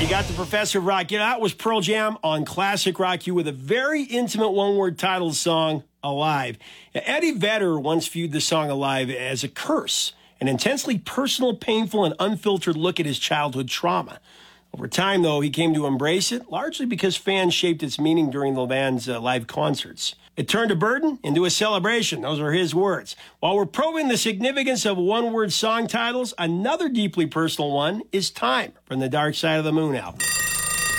You got the Professor of Rock. That was Pearl Jam on Classic Rock You with a very intimate one-word titled song, Alive. Now, Eddie Vedder once viewed the song Alive as a curse, an intensely personal, painful, and unfiltered look at his childhood trauma. Over time, though, he came to embrace it, largely because fans shaped its meaning during the band's live concerts. It turned a burden into a celebration. Those are his words. While we're probing the significance of one-word song titles, another deeply personal one is Time from the Dark Side of the Moon album.